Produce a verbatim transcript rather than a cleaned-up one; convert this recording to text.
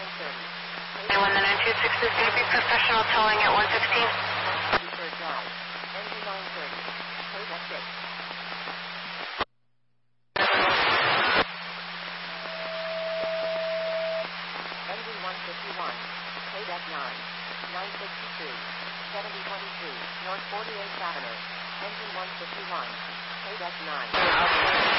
nine thirty. When the nine two six is going to be professional towing at one sixteen. Third Drive. Engine nine thirty. Code at six. Engine one fifty-one. Code at nine. nine sixty-two. seventy twenty-three. North forty-eighth Avenue. Engine one fifty-one. Code at nine.